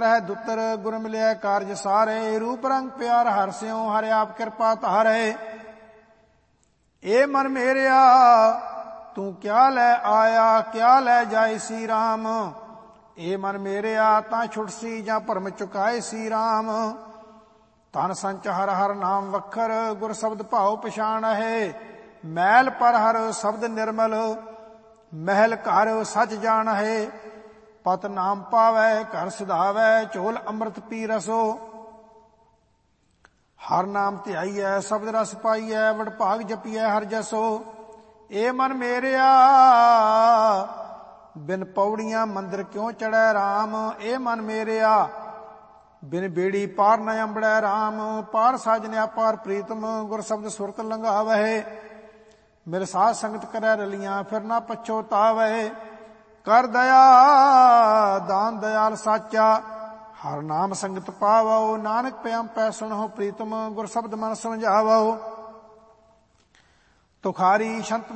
ਕਰਹਿ ਦੁੱਤਰ ਗੁਰ ਮਿਲਿਆ ਕਾਰਜ ਸਾਰੇ। ਰੂਪ ਰੰਗ ਪਿਆਰ ਹਰਿ ਸਿਉ ਹਰਿ ਆਪ ਕਿਰਪਾ ਧਾਰੇ। ਏ ਮਨ ਮੇਰਿਆ ਤੂੰ ਕਿਆ ਲੈ ਆਇਆ ਕਿਆ ਲੈ ਜਾਏ ਸੀ ਰਾਮ। ਏ ਮਨ ਮੇਰਿਆ ਤਾਂ ਛੁਟਸੀ ਜਾਂ ਭਰਮ ਚੁਕਾਏ ਸੀ ਰਾਮ। ਧਨ ਸੰਚ ਹਰ ਹਰ ਨਾਮ ਵਖਰ ਗੁਰ ਸ਼ਬਦ ਭਾਉ ਪਛਾਣ ਹੈ। ਮੈਲ ਪਰ ਹਰ ਸ਼ਬਦ ਨਿਰਮਲ ਮਹਿਲ ਘਰ ਸਚ ਜਾਣ ਹੈ। ਪਤ ਨਾਮ ਪਾਵੈ ਘਰ ਸਿਧਾਵੈ ਝੋਲ ਅੰਮ੍ਰਿਤ ਪੀ ਰਸੋ। ਹਰ ਨਾਮ ਧਿਆਈਐ ਸ਼ਬਦ ਰਸ ਪਾਈਐ ਵਡਭਾਗ ਜਪੀਐ ਹਰ ਜਸੋ। ਏ ਮਨ ਮੇਰਿਆ ਬਿਨ ਪੌੜੀਆਂ ਮੰਦਰ ਕਿਉਂ ਚੜ੍ਹੈ ਰਾਮ। ਏ ਮਨ ਮੇਰਿਆ ਬਿਨ ਬੇੜੀ ਪਾਰ ਨ ਅੰਬੜੈ ਰਾਮ। ਪਾਰ ਸਾਜਨਿਆ ਪਾਰ ਪ੍ਰੀਤਮ ਗੁਰ ਸ਼ਬਦ ਸੁਰਤ ਲੰਘਾਵਹਿ। ਮਿਲ ਸਾਧ ਸੰਗਤ ਕਰੈ ਰਲੀਆਂ ਫਿਰ ਨਾ ਪਛੋਤਾਵਹਿ। ਕਰ ਦਇਆ ਦਾਨ ਦਿਆਲ ਸਾਚਾ ਹਰ ਨਾਮ ਸੰਗਤ ਪਾਵੋ। ਨਾਨਕ ਪਿਆਮ ਪੈ ਸੁਣੋ ਪ੍ਰੀਤਮ ਗੁਰ ਸ਼ਬਦ ਮਨ ਸਮਝਾਵੋ। ਤੁਖਾਰੀ ਸੰਤ